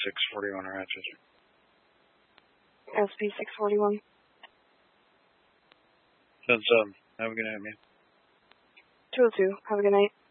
641 Rochester. SP 641. 10-7. Have a good night, man. 202. Have a good night.